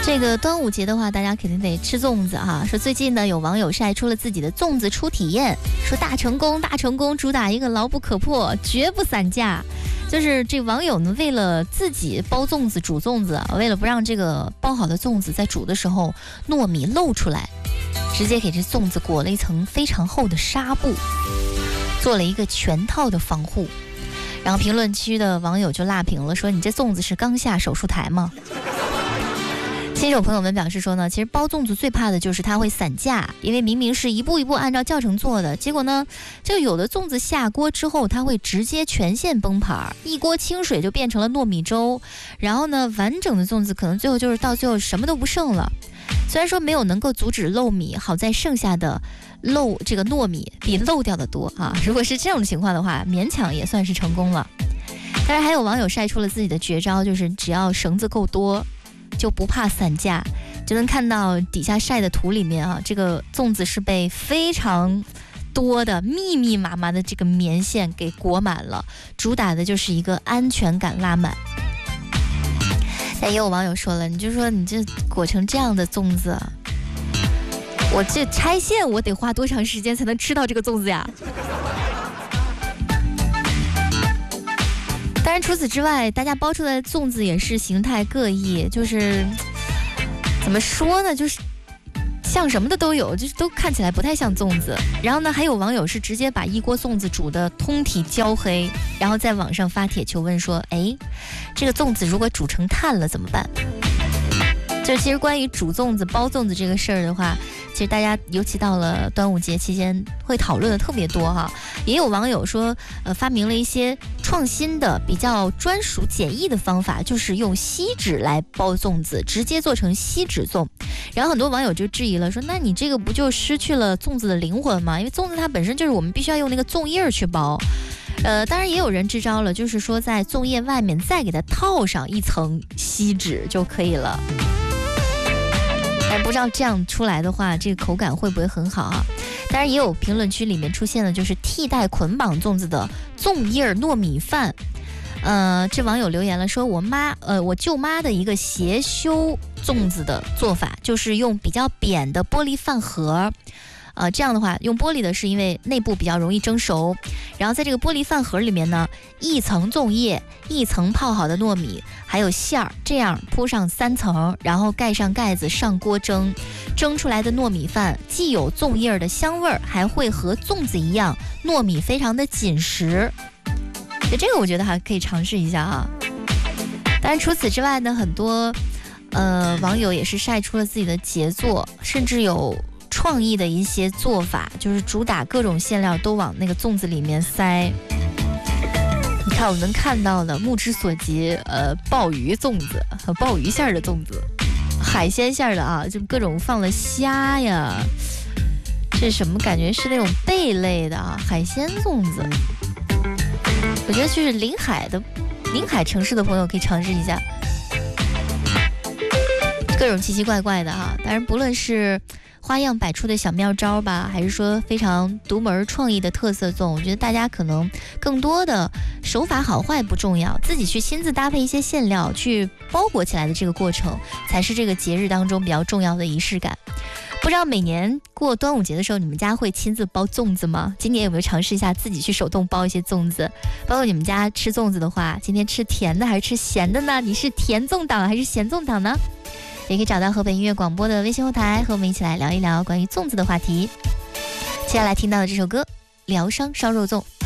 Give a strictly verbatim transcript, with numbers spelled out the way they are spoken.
这个端午节的话，大家肯定得吃粽子哈。说最近呢，有网友晒出了自己的粽子初体验，说大成功，大成功，主打一个牢不可破，绝不散架。就是这网友呢，为了自己包粽子、煮粽子，为了不让这个包好的粽子在煮的时候糯米露出来，直接给这粽子裹了一层非常厚的纱布，做了一个全套的防护。然后评论区的网友就辣评了，说你这粽子是刚下手术台吗？新手朋友们表示说呢，其实包粽子最怕的就是它会散架，因为明明是一步一步按照教程做的，结果呢，这个有的粽子下锅之后，它会直接全线崩盘，一锅清水就变成了糯米粥，然后呢，完整的粽子可能最后就是到最后什么都不剩了。虽然说没有能够阻止漏米，好在剩下的漏这个糯米比漏掉的多啊。如果是这种情况的话，勉强也算是成功了。当然还有网友晒出了自己的绝招，就是只要绳子够多，就不怕散架。就能看到底下晒的图里面啊，这个粽子是被非常多的密密麻麻的这个棉线给裹满了，主打的就是一个安全感拉满。但也有网友说了，你就说你这裹成这样的粽子，我这拆线我得花多长时间才能吃到这个粽子呀？当然除此之外，大家包出来的粽子也是形态各异，就是怎么说呢，就是像什么的都有，就是都看起来不太像粽子。然后呢，还有网友是直接把一锅粽子煮得通体焦黑，然后在网上发帖求问说，哎，这个粽子如果煮成炭了怎么办？就其实关于煮粽子、包粽子这个事儿的话，其实大家尤其到了端午节期间会讨论的特别多哈。也有网友说，呃，发明了一些创新的、比较专属简易的方法，就是用锡纸来包粽子，直接做成锡纸粽。然后很多网友就质疑了，说那你这个不就失去了粽子的灵魂吗？因为粽子它本身就是我们必须要用那个粽叶儿去包。呃，当然也有人支招了，就是说在粽叶外面再给它套上一层锡纸就可以了。但不知道这样出来的话，这个口感会不会很好啊？当然也有评论区里面出现了，就是替代捆绑粽子的粽叶糯米饭。呃，这网友留言了，说我妈，呃，我舅妈的一个斜修粽子的做法，就是用比较扁的玻璃饭盒。呃，这样的话，用玻璃的是因为内部比较容易蒸熟，然后在这个玻璃饭盒里面呢，一层粽叶，一层泡好的糯米，还有馅儿，这样铺上三层，然后盖上盖子上锅蒸，蒸出来的糯米饭既有粽叶的香味儿，还会和粽子一样，糯米非常的紧实。这个我觉得还可以尝试一下啊。当然除此之外呢，很多呃网友也是晒出了自己的杰作，甚至有创意的一些做法，就是主打各种馅料都往那个粽子里面塞。你看我们能看到的目之所及，呃，鲍鱼粽子和鲍鱼馅的粽子，海鲜馅的啊，就各种放了虾呀，这是什么感觉？是那种贝类的啊，海鲜粽子。我觉得就是临海的临海城市的朋友可以尝试一下，各种奇奇怪怪的哈。当然不论是花样百出的小妙招吧，还是说非常独门创意的特色粽，我觉得大家可能更多的手法好坏不重要，自己去亲自搭配一些馅料去包裹起来的这个过程，才是这个节日当中比较重要的仪式感。不知道每年过端午节的时候，你们家会亲自包粽子吗？今年有没有尝试一下自己去手动包一些粽子？包括你们家吃粽子的话，今天吃甜的还是吃咸的呢？你是甜粽党还是咸粽党呢？也可以找到河北音乐广播的微信后台，和我们一起来聊一聊关于粽子的话题。接下来听到的这首歌《疗伤烧肉粽》。